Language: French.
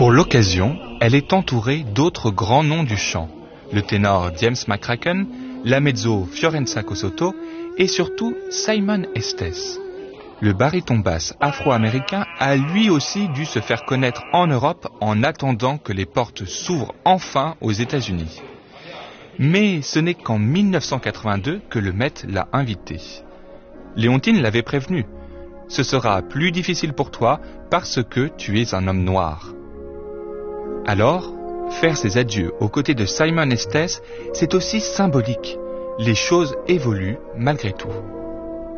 Pour l'occasion, elle est entourée d'autres grands noms du chant, le ténor James McCracken, la mezzo Fiorenza Cosotto et surtout Simon Estes. Le baryton basse afro-américain a lui aussi dû se faire connaître en Europe en attendant que les portes s'ouvrent enfin aux États-Unis. Mais ce n'est qu'en 1982 que le Met l'a invité. Léontine l'avait prévenu. Ce sera plus difficile pour toi parce que tu es un homme noir. Alors, faire ses adieux aux côtés de Simon Estes, c'est aussi symbolique. Les choses évoluent malgré tout.